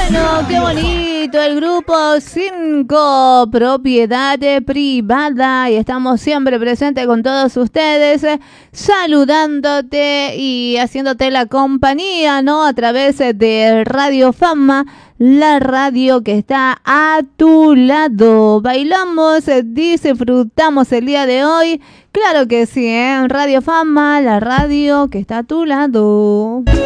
Bueno, qué bonito el grupo 5, propiedad privada, y estamos siempre presentes con todos ustedes, saludándote y haciéndote la compañía, ¿no? A través de Radio Fama, la radio que está a tu lado. Bailamos, disfrutamos el día de hoy. Claro que sí, ¿eh? Radio Fama, la radio que está a tu lado.